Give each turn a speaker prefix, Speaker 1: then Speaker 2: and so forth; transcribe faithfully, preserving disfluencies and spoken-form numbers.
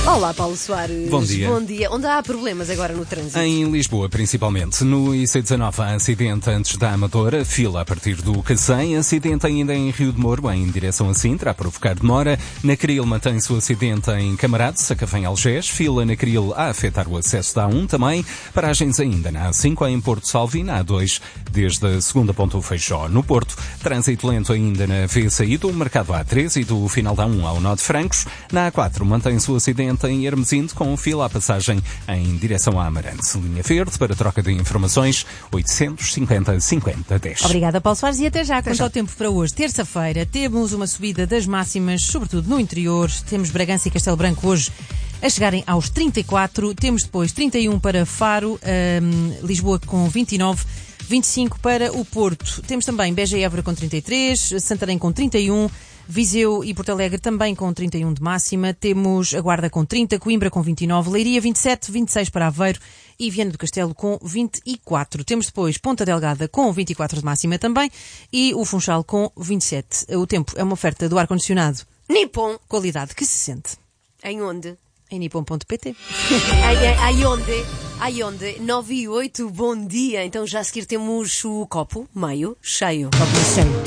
Speaker 1: Olá, Paulo Soares.
Speaker 2: Bom dia.
Speaker 1: Bom dia. Onde há problemas agora no trânsito?
Speaker 2: Em Lisboa, principalmente. No I C dezanove há acidente antes da Amadora, fila a partir do Cacém. Acidente ainda em Rio de Moro, em direção a Sintra, a provocar demora. Na Cril mantém-se o acidente em Camarate, Sacavém Algés. Fila na Cril a afetar o acesso da A um também. Paragens ainda na A cinco, em Porto Salvo e na A dois, desde a segunda ponta do Feijó. No Porto, trânsito lento ainda na V saída do mercado A três e do final da A um ao nó de Francos. Na A quatro mantém-se o acidente em Hermesinde, com fila à passagem em direção a Amarante. Linha verde para troca de informações oitocentos e cinquenta, cinquenta, dez.
Speaker 3: Obrigada, Paulo Soares, e até já.
Speaker 1: Até
Speaker 3: Quanto
Speaker 1: já.
Speaker 3: ao tempo para hoje, terça-feira, temos uma subida das máximas, sobretudo no interior. Temos Bragança e Castelo Branco hoje a chegarem aos trinta e quatro. Temos depois trinta e um para Faro, um, Lisboa com vinte e nove, vinte e cinco para o Porto. Temos também Beja e Évora com trinta e três, Santarém com trinta e um, Viseu e Porto Alegre também com trinta e um de máxima. Temos a Guarda com trinta, Coimbra com vinte e nove, Leiria vinte e sete, vinte e seis para Aveiro e Viana do Castelo com vinte e quatro. Temos depois Ponta Delgada com vinte e quatro de máxima também e o Funchal com vinte e sete. O tempo é uma oferta do ar-condicionado
Speaker 1: Nippon.
Speaker 3: qualidade que se sente.
Speaker 1: Em onde?
Speaker 3: Em nippon ponto pt.
Speaker 1: Ai, ai, ai, onde? Ai, onde? nove e oito, bom dia. Então já a seguir temos o copo meio cheio.
Speaker 3: Copo cheio.